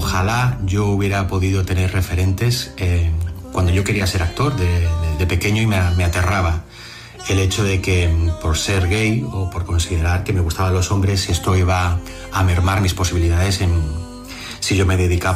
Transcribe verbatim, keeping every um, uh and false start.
ojalá yo hubiera podido tener referentes eh, cuando yo quería ser actor de, de, de pequeño, y me, me aterraba el hecho de que por ser gay o por considerar que me gustaban los hombres, esto iba a mermar mis posibilidades en, si yo me dedicaba